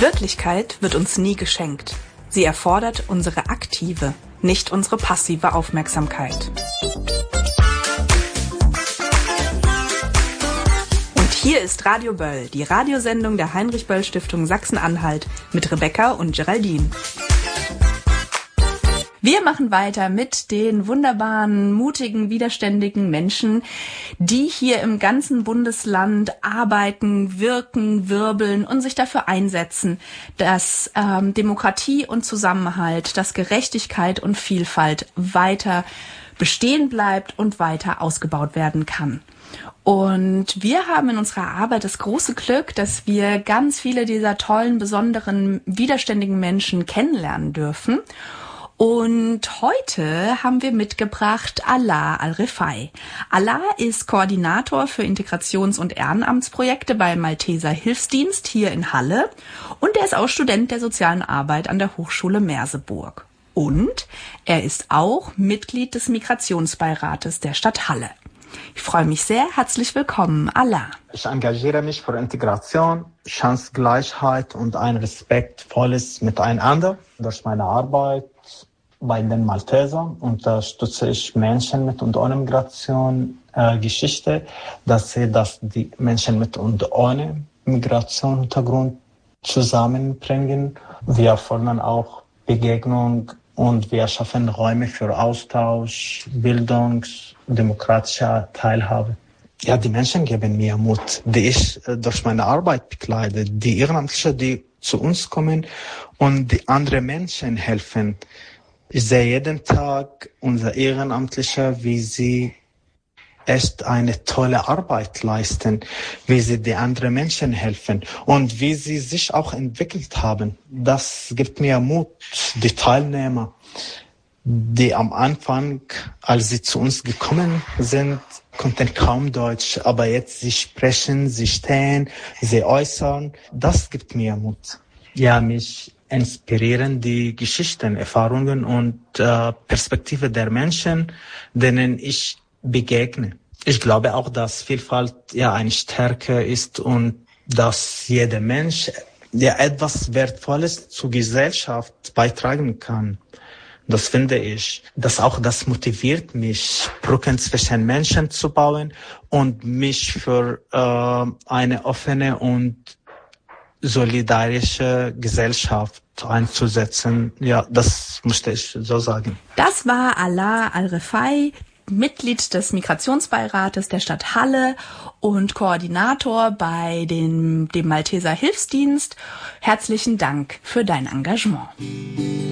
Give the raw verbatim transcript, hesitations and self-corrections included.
Wirklichkeit wird uns nie geschenkt. Sie erfordert unsere aktive, nicht unsere passive Aufmerksamkeit. Und hier ist Radio Böll, die Radiosendung der Heinrich-Böll-Stiftung Sachsen-Anhalt mit Rebecca und Geraldine. Wir machen weiter mit den wunderbaren, mutigen, widerständigen Menschen, die hier im ganzen Bundesland arbeiten, wirken, wirbeln und sich dafür einsetzen, dass ähm, Demokratie und Zusammenhalt, dass Gerechtigkeit und Vielfalt weiter bestehen bleibt und weiter ausgebaut werden kann. Und wir haben in unserer Arbeit das große Glück, dass wir ganz viele dieser tollen, besonderen, widerständigen Menschen kennenlernen dürfen. Und heute haben wir mitgebracht Alaa Al-Refai. Alaa ist Koordinator für Integrations- und Ehrenamtsprojekte beim Malteser Hilfsdienst hier in Halle und er ist auch Student der sozialen Arbeit an der Hochschule Merseburg. Und er ist auch Mitglied des Migrationsbeirates der Stadt Halle. Ich freue mich sehr. Herzlich willkommen, Alaa. Ich engagiere mich für Integration, Chancengleichheit und ein respektvolles Miteinander. Durch meine Arbeit bei den Maltesern unterstütze ich Menschen mit und ohne Migration äh, Geschichte, dass sie dass die Menschen mit und ohne Migrationshintergrund zusammenbringen. Wir fordern auch Begegnung und wir schaffen Räume für Austausch, Bildung, demokratische Teilhabe. Ja, die Menschen geben mir Mut, die ich äh, durch meine Arbeit bekleide, die Ehrenamtliche, die zu uns kommen und die anderen Menschen helfen. Ich sehe jeden Tag unsere Ehrenamtliche, wie sie echt eine tolle Arbeit leisten, wie sie die anderen Menschen helfen und wie sie sich auch entwickelt haben. Das gibt mir Mut, die Teilnehmer, die am Anfang, als sie zu uns gekommen sind, konnten kaum Deutsch, aber jetzt sie sprechen, sie stehen, sie äußern. Das gibt mir Mut. Ja, mich inspirieren die Geschichten, Erfahrungen und äh, Perspektive der Menschen, denen ich begegne. Ich glaube auch, dass Vielfalt ja eine Stärke ist und dass jeder Mensch ja etwas Wertvolles zur Gesellschaft beitragen kann. Das finde ich. Das auch das motiviert mich, Brücken zwischen Menschen zu bauen und mich für äh, eine offene und solidarische Gesellschaft einzusetzen. Ja, das musste ich so sagen. Das war Alaa Al-Refai, Mitglied des Migrationsbeirates der Stadt Halle und Koordinator bei den, dem Malteser Hilfsdienst. Herzlichen Dank für dein Engagement.